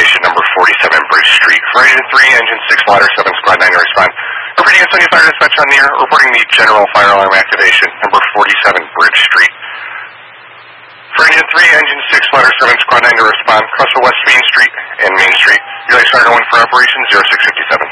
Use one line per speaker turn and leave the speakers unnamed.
activation, number 47 Bridge Street. For Engine 3, Engine 6, Ladder 7, Squad 9 to respond. Reporting Ansonia Fire Dispatch on the air. Reporting the general fire alarm activation, number 47 Bridge Street. For Engine 3, Engine 6, Ladder 7, Squad 9 to respond. Cross the West Main Street and Main Street. Relay Sergeant 1 for Operation 0657.